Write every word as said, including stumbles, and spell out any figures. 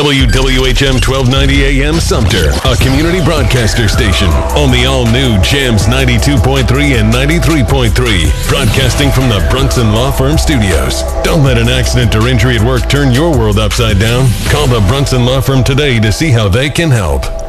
W W H M twelve ninety A M Sumter, a community broadcaster station on the all-new Jams ninety-two point three and ninety-three point three, broadcasting from the Brunson Law Firm studios. Don't let an accident or injury at work turn your world upside down. Call the Brunson Law Firm today to see how they can help.